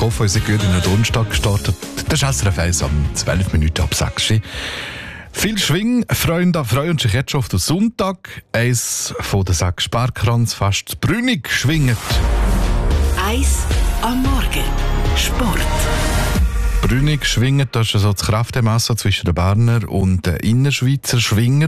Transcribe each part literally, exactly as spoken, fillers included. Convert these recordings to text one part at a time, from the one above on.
hoffe, ihr seid gut in den Donnerstag gestartet. Das ist S R F eins am zwölf Minuten ab sechs. Viel Schwingfreunde freuen sich jetzt schon auf den Sonntag. Eins von den sechs Sparkranzfest Brünig schwingt. Eins am Morgen. Sport. Brünig schwingt, das ist also das Kräftemessen zwischen den Berner und den Innerschweizer Schwinger.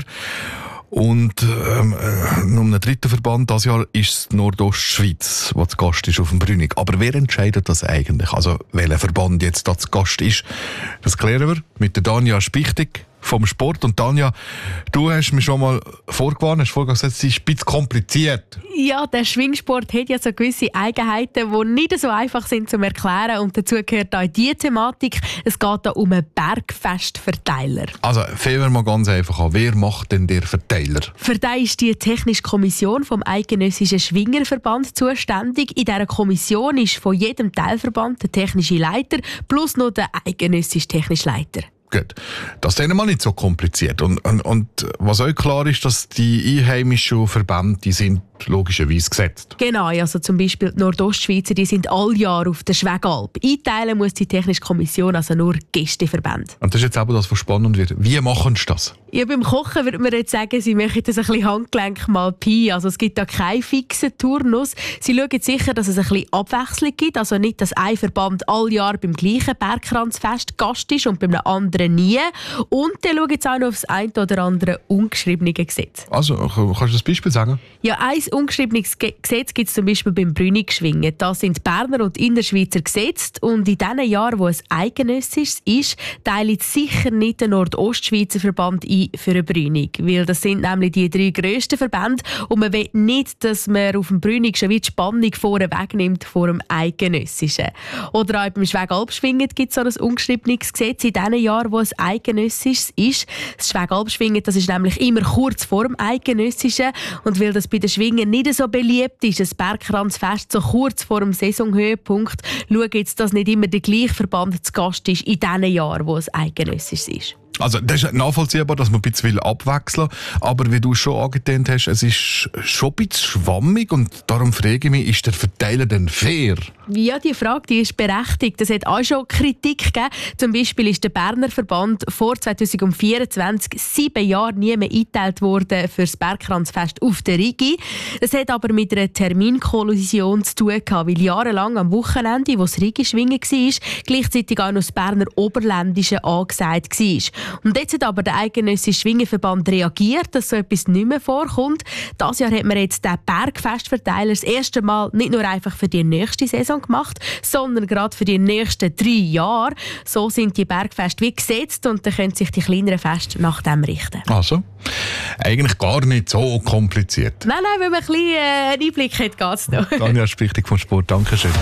Und ähm, äh, nur ein dritter Verband dieses Jahr ist es die Nordostschweiz, der zu Gast ist auf dem Brünig. Aber wer entscheidet das eigentlich? Also welcher Verband jetzt da zu Gast ist? Das klären wir mit der Danja Spichtig vom Sport. Und Danja, du hast mir schon mal vorgewarnt, hast vorhin gesagt, es ist ein bisschen kompliziert. Ja, der Schwingsport hat ja so gewisse Eigenheiten, die nicht so einfach sind zu erklären. Und dazu gehört auch diese Thematik. Es geht hier um einen Bergfestverteiler. Also fangen wir mal ganz einfach an. Wer macht denn der Verteiler? Für den ist die Technische Kommission vom Eidgenössischen Schwingerverband zuständig. In dieser Kommission ist von jedem Teilverband der technische Leiter plus noch der eidgenössische technische Leiter. Gut. Das ist mal nicht so kompliziert. Und, und, und was auch klar ist, dass die einheimischen Verbände, die sind logischerweise gesetzt. Genau, also zum Beispiel die Nordostschweizer, die sind all Jahr auf der Schwegalp. Einteilen muss die Technische Kommission also nur Gästeverbände. Und das ist jetzt eben das, was spannend wird. Wie machen sie das? Ja, beim Kochen würde man jetzt sagen, sie machen das ein bisschen Handgelenk mal Pi. Also es gibt da keinen fixen Turnus. Sie schauen sicher, dass es ein bisschen Abwechslung gibt. Also nicht, dass ein Verband all Jahr beim gleichen Bergkranzfest Gast ist und beim anderen nie. Und dann schauen sie auch noch auf das ein oder andere ungeschriebene Gesetz. Also, kannst du das Beispiel sagen? Ja, ein ungeschriebenes Gesetz gibt es zum Beispiel beim Brünig-Schwingen. Da sind Berner und Innerschweizer gesetzt. Und in den Jahren, wo es eidgenössisch ist, teilt sicher nicht der Nordostschweizer Verband ein für eine Brünig. Weil das sind nämlich die drei grössten Verbände. Und man will nicht, dass man auf dem Brünig schon wie die Spannung vorne wegnimmt vor dem eidgenössischen. Oder auch beim Schwegalpschwingen gibt es so ein ungeschriebenes Gesetz in den Jahren, wo es eidgenössisch ist. Das Schwegalpschwingen, das ist nämlich immer kurz vor dem eidgenössischen. Und weil das bei den Schwingen nicht so beliebt ist, ein Bergkranzfest so kurz vor dem Saisonhöhepunkt, schaut jetzt, dass nicht immer der gleiche Verband zu Gast ist in den Jahren, wo es eidgenössisch ist. Also das ist nachvollziehbar, dass man ein bisschen abwechseln will. Aber wie du schon angetönt hast, es ist schon ein bisschen schwammig und darum frage ich mich, ist der Verteiler denn fair? Ja, die Frage die ist berechtigt. Es hat auch schon Kritik gegeben. Zum Beispiel ist der Berner Verband vor zwanzig vierundzwanzig sieben Jahre nie mehr eingeteilt worden für das Bergkranzfest auf der Rigi. Das hat aber mit einer Terminkollision zu tun gehabt, weil jahrelang am Wochenende, wo das Rigi-Schwingen war, gleichzeitig auch noch das Berner Oberländische angesagt war. Und jetzt hat aber der eidgenössische Schwingerverband reagiert, dass so etwas nicht mehr vorkommt. Dieses Jahr hat man jetzt den Bergfestverteiler das erste Mal nicht nur einfach für die nächste Saison gemacht, sondern gerade für die nächsten drei Jahre. So sind die Bergfeste wie gesetzt und dann können sich die kleineren Feste nach dem richten. Also, eigentlich gar nicht so kompliziert. Nein, nein, wenn man ein bisschen äh, einen Einblick hat, geht es noch. Danja Spichtig vom Sport, danke schön.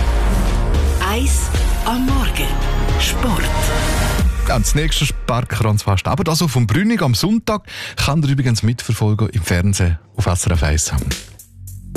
Eins am Morgen. Sport. Ja, das nächste Bergkranzfest, aber das auf dem Brünig am Sonntag, kann ihr übrigens mitverfolgen im Fernsehen auf S R F eins.